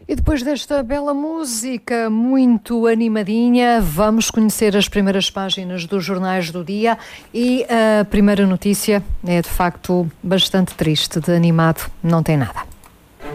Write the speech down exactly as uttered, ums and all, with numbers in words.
E depois desta bela música muito animadinha, vamos conhecer as primeiras páginas dos jornais do dia e a primeira notícia é de facto bastante triste, de animado não tem nada.